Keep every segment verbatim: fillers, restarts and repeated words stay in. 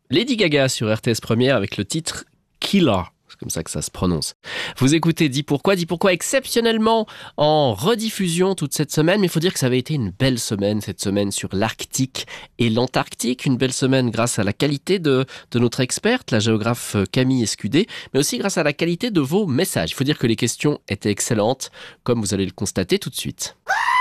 Lady Gaga sur R T S Première avec le titre Killer. C'est comme ça que ça se prononce. Vous écoutez Dis Pourquoi, Dis Pourquoi exceptionnellement en rediffusion toute cette semaine. Mais il faut dire que ça avait été une belle semaine, cette semaine sur l'Arctique et l'Antarctique. Une belle semaine grâce à la qualité de, de notre experte, la géographe Camille Escudé, mais aussi grâce à la qualité de vos messages. Il faut dire que les questions étaient excellentes, comme vous allez le constater tout de suite.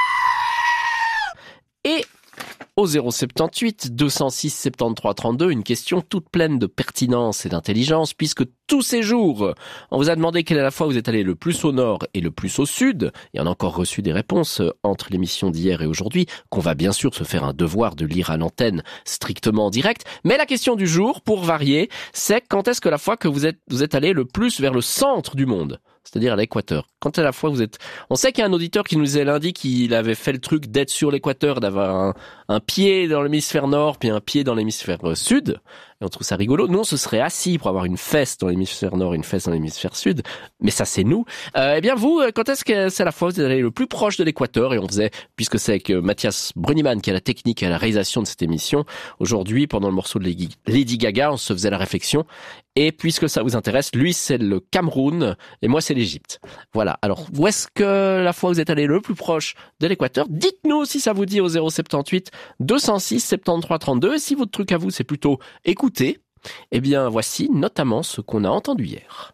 Et au zéro soixante-dix-huit deux cent six soixante-treize trente-deux, une question toute pleine de pertinence et d'intelligence, puisque tous ces jours, on vous a demandé quelle est la fois vous êtes allé le plus au nord et le plus au sud, et on a encore reçu des réponses entre l'émission d'hier et aujourd'hui, qu'on va bien sûr se faire un devoir de lire à l'antenne strictement en direct, mais la question du jour, pour varier, c'est quand est-ce que la fois que vous êtes, vous êtes allé le plus vers le centre du monde ? C'est-à-dire à l'équateur. Quand à la fois vous êtes... On sait qu'il y a un auditeur qui nous disait lundi qu'il avait fait le truc d'être sur l'équateur, d'avoir un, un pied dans l'hémisphère nord puis un pied dans l'hémisphère sud. Et on trouve ça rigolo. Nous, on se serait assis pour avoir une fesse dans l'hémisphère nord et une fesse dans l'hémisphère sud. Mais ça, c'est nous. Euh, eh bien, vous, quand est-ce que c'est la fois où vous êtes allé le plus proche de l'équateur? Et on faisait, puisque c'est avec Mathias Bruniman qui a la technique et la réalisation de cette émission, aujourd'hui, pendant le morceau de Lady Gaga, on se faisait la réflexion. Et puisque ça vous intéresse, lui, c'est le Cameroun et moi, c'est l'Égypte. Voilà. Alors, où est-ce que la fois où vous êtes allé le plus proche de l'équateur? Dites-nous si ça vous dit au zéro soixante-dix-huit deux cent six soixante-treize trente-deux. Et si votre truc à vous, c'est plutôt écouter, eh bien, voici notamment ce qu'on a entendu hier.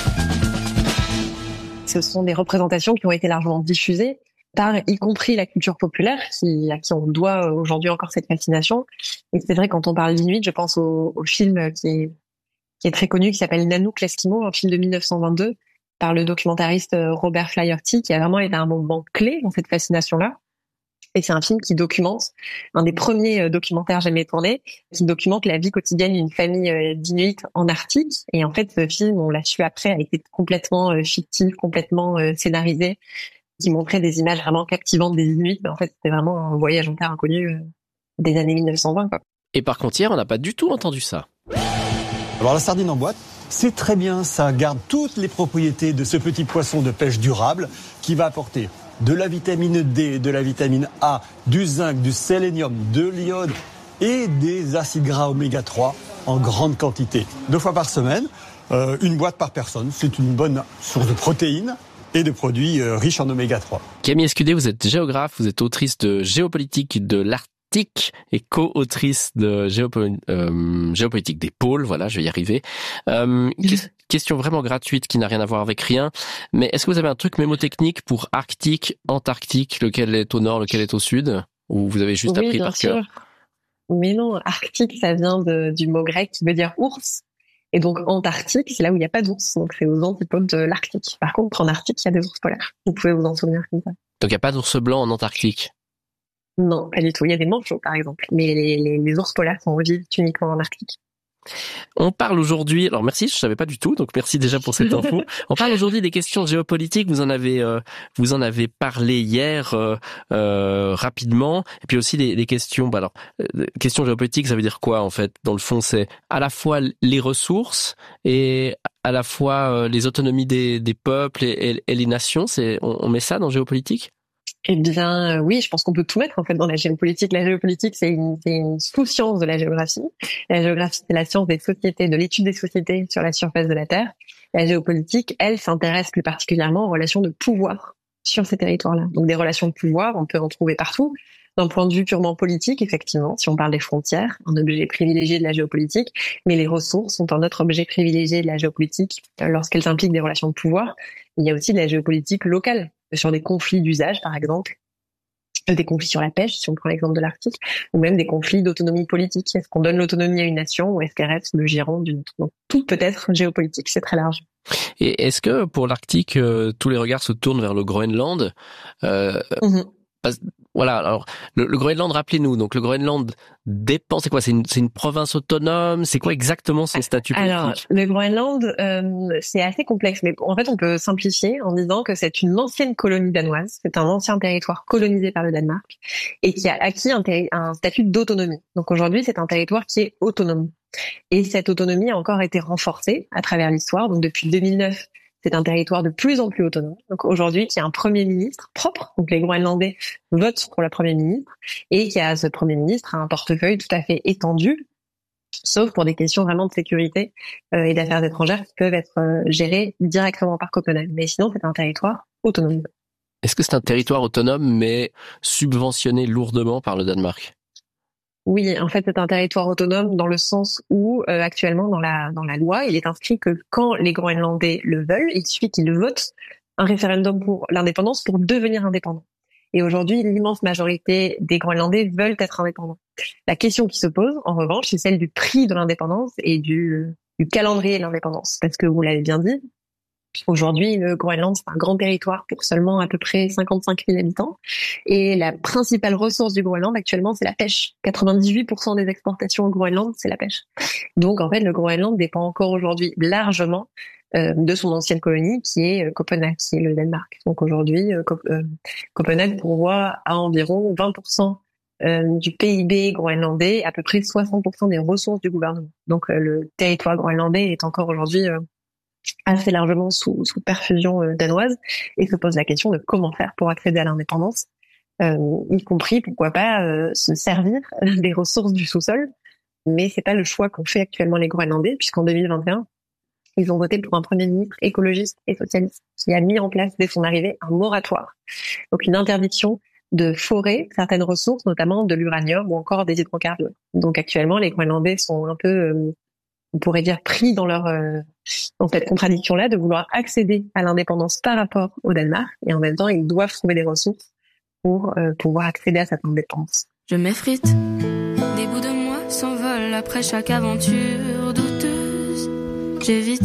Ce sont des représentations qui ont été largement diffusées par y compris la culture populaire, qui, à qui on doit aujourd'hui encore cette fascination. Et c'est vrai, quand on parle d'Inuit, je pense au, au film qui est qui est très connu, qui s'appelle Nanook l'Eskimo, un film de dix-neuf cent vingt-deux, par le documentariste Robert Flaherty, qui a vraiment été un moment clé dans cette fascination-là. Et c'est un film qui documente, un des premiers documentaires jamais tournés, qui documente la vie quotidienne d'une famille d'Inuits en Arctique. Et en fait, ce film, on l'a su après, a été complètement fictif, complètement scénarisé, qui montrait des images vraiment captivantes des Inuits. Mais en fait, c'était vraiment un voyage en terre inconnue des années mille neuf cent vingt, quoi. Et par contre, hier, on n'a pas du tout entendu ça. Alors la sardine en boîte, c'est très bien, ça garde toutes les propriétés de ce petit poisson de pêche durable qui va apporter de la vitamine D, de la vitamine A, du zinc, du sélénium, de l'iode et des acides gras oméga trois en grande quantité. Deux fois par semaine, euh, une boîte par personne, c'est une bonne source de protéines et de produits euh, riches en oméga trois. Camille Escudé, vous êtes géographe, vous êtes autrice de géopolitique de l'Arctique et co-autrice de Géopo- euh, géopolitique des pôles, voilà, je vais y arriver. Euh, que- question vraiment gratuite qui n'a rien à voir avec rien, mais est-ce que vous avez un truc mémotechnique pour Arctique, Antarctique, lequel est au nord, lequel est au sud, ou vous avez juste Oui, appris bien par sûr. cœur? Mais non, Arctique, ça vient de, du mot grec qui veut dire ours. Et donc Antarctique, c'est là où il n'y a pas d'ours, donc c'est aux antipodes de l'Arctique. Par contre, en Arctique, il y a des ours polaires. Vous pouvez vous en souvenir comme ça. Donc il n'y a pas d'ours blanc en Antarctique? Non, pas du tout. Il y a des manchots, par exemple. Mais les, les, les ours polaires sont vivent uniquement en Arctique. On parle aujourd'hui, alors merci, je savais pas du tout, donc merci déjà pour cette info. On parle aujourd'hui des questions géopolitiques. Vous en avez, euh, vous en avez parlé hier euh, euh, rapidement, et puis aussi les, les questions. Bah alors, euh, questions géopolitiques, ça veut dire quoi en fait? Dans le fond, c'est à la fois les ressources et à la fois euh, les autonomies des, des peuples et, et, et les nations. C'est, on, on met ça dans géopolitique? Eh bien, euh, oui, je pense qu'on peut tout mettre en fait dans la géopolitique. La géopolitique, c'est une, c'est une sous-science de la géographie. La géographie, c'est la science des sociétés, de l'étude des sociétés sur la surface de la Terre. La géopolitique, elle, s'intéresse plus particulièrement aux relations de pouvoir sur ces territoires-là. Donc, des relations de pouvoir, on peut en trouver partout. D'un point de vue purement politique, effectivement, si on parle des frontières, un objet privilégié de la géopolitique, mais les ressources sont un autre objet privilégié de la géopolitique lorsqu'elles impliquent des relations de pouvoir. Il y a aussi de la géopolitique locale, sur des conflits d'usage, par exemple, des conflits sur la pêche, si on prend l'exemple de l'Arctique, ou même des conflits d'autonomie politique. Est-ce qu'on donne l'autonomie à une nation ou est-ce qu'elle reste le giron d'une autre? Donc, tout peut être géopolitique, c'est très large. Et est-ce que pour l'Arctique, euh, tous les regards se tournent vers le Groenland? euh, Mmh. Parce- Voilà, alors le, le Groenland, rappelez-nous, donc le Groenland dépend, c'est quoi? C'est une, c'est une province autonome? C'est quoi exactement son statut politique? Alors, le Groenland, euh, c'est assez complexe, mais en fait, on peut simplifier en disant que c'est une ancienne colonie danoise, c'est un ancien territoire colonisé par le Danemark, et qui a acquis un, terri- un statut d'autonomie. Donc aujourd'hui, c'est un territoire qui est autonome. Et cette autonomie a encore été renforcée à travers l'histoire. Donc depuis deux mille neuf, c'est un territoire de plus en plus autonome. Donc aujourd'hui, qui a un premier ministre propre, donc les Groenlandais votent pour le premier ministre, et qui a ce premier ministre a un portefeuille tout à fait étendu sauf pour des questions vraiment de sécurité euh, et d'affaires étrangères qui peuvent être euh, gérées directement par Copenhague. Mais sinon, c'est un territoire autonome. Est-ce que c'est un territoire autonome mais subventionné lourdement par le Danemark ? Oui, en fait, c'est un territoire autonome dans le sens où euh, actuellement dans la dans la loi, il est inscrit que quand les Groenlandais le veulent, il suffit qu'ils votent un référendum pour l'indépendance pour devenir indépendants. Et aujourd'hui, l'immense majorité des Groenlandais veulent être indépendants. La question qui se pose, en revanche, c'est celle du prix de l'indépendance et du, du calendrier de l'indépendance. Parce que vous l'avez bien dit, aujourd'hui, le Groenland, c'est un grand territoire pour seulement à peu près cinquante-cinq mille habitants. Et la principale ressource du Groenland actuellement, c'est la pêche. quatre-vingt-dix-huit pour cent des exportations au Groenland, c'est la pêche. Donc, en fait, le Groenland dépend encore aujourd'hui largement euh, de son ancienne colonie, qui est euh, Copenhague, qui est le Danemark. Donc, aujourd'hui, euh, Cop- euh, Copenhague pourvoit à environ vingt pour cent euh, du P I B groenlandais, à peu près soixante pour cent des ressources du gouvernement. Donc, euh, le territoire groenlandais est encore aujourd'hui euh, assez largement sous, sous perfusion euh, danoise, et se pose la question de comment faire pour accéder à l'indépendance, euh, y compris, pourquoi pas, euh, se servir des ressources du sous-sol. Mais c'est pas le choix qu'ont fait actuellement les Groenlandais, puisqu'en deux mille vingt et un, ils ont voté pour un premier ministre écologiste et socialiste qui a mis en place, dès son arrivée, un moratoire. Donc une interdiction de forer certaines ressources, notamment de l'uranium ou encore des hydrocarbures. Donc actuellement, les Groenlandais sont un peu... Euh, on pourrait dire pris dans leur euh, dans cette contradiction-là de vouloir accéder à l'indépendance par rapport au Danemark, et en même temps ils doivent trouver des ressources pour euh, pouvoir accéder à cette indépendance. Je m'effrite, des bouts de moi s'envolent après chaque aventure douteuse. J'évite